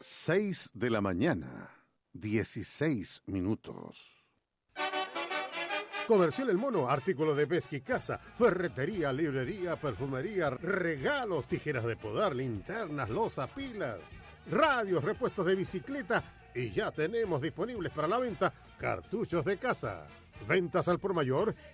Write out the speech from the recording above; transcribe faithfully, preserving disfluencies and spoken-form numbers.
seis de la mañana, dieciséis minutos. Comercial El Mono, artículo de pesca y caza, ferretería, librería, perfumería, regalos, tijeras de podar, linternas, loza, pilas, radios, repuestos de bicicleta y ya tenemos disponibles para la venta cartuchos de caza. Ventas al por mayor